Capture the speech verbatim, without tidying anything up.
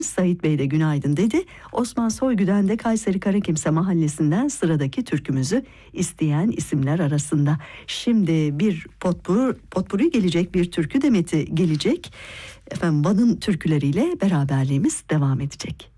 Sait Bey de günaydın dedi. Osman Soygüden de Kayseri Karakimse mahallesinden sıradaki türkümüzü isteyen isimler arasında. Şimdi bir potpur, potpuri gelecek, bir türkü demeti gelecek. Efendim Van'ın türküleriyle beraberliğimiz devam edecek.